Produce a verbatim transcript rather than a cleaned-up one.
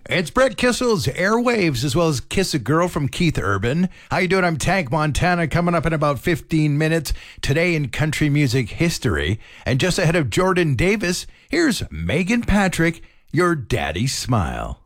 It's Brett Kissel's Airwaves, as well as Kiss a Girl from Keith Urban. How you doing? I'm Tank Montana, coming up in about fifteen minutes. Today in country music history. And just ahead of Jordan Davis, here's Megan Patrick, Your Daddy's Smile.